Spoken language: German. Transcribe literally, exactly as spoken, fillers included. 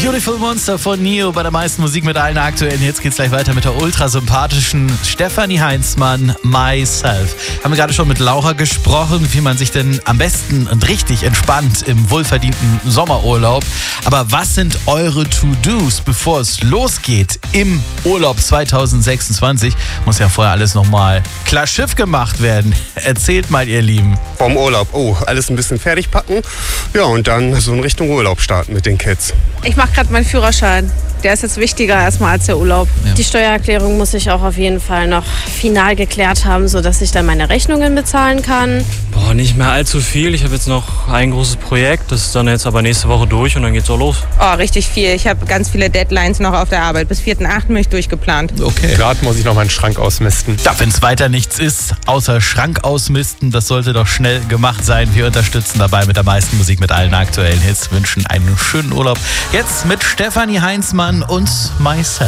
Beautiful Monster von Neo bei der meisten Musik mit allen aktuellen Hits. Geht's gleich weiter mit der ultrasympathischen Stefanie Heinzmann, Myself. Haben wir gerade schon mit Laura gesprochen, wie man sich denn am besten und richtig entspannt im wohlverdienten Sommerurlaub. Aber was sind eure To-Dos, bevor es losgeht im Urlaub zwanzig sechsundzwanzig? Muss ja vorher alles nochmal klar Schiff gemacht werden. Erzählt mal, ihr Lieben. Vom Urlaub, oh, alles ein bisschen fertig packen. Ja, und dann so in Richtung Urlaub starten mit den Kids. Ich mache gerade meinen Führerschein. Der ist jetzt wichtiger erstmal als der Urlaub. Ja. Die Steuererklärung muss ich auch auf jeden Fall noch final geklärt haben, sodass ich dann meine Rechnungen bezahlen kann. Boah, nicht mehr allzu viel. Ich habe jetzt noch ein großes Projekt. Das ist dann jetzt aber nächste Woche durch und dann geht's auch los. Oh, richtig viel. Ich habe ganz viele Deadlines noch auf der Arbeit. Bis vierten achten bin ich durchgeplant. Okay. Gerade muss ich noch meinen Schrank ausmisten. Da, wenn es weiter nichts ist, außer Schrank ausmisten, das sollte doch schnell gemacht sein. Wir unterstützen dabei mit der meisten Musik mit allen aktuellen Hits. Wünschen einen schönen Urlaub. Jetzt mit Stefanie Heinzmann und Myself.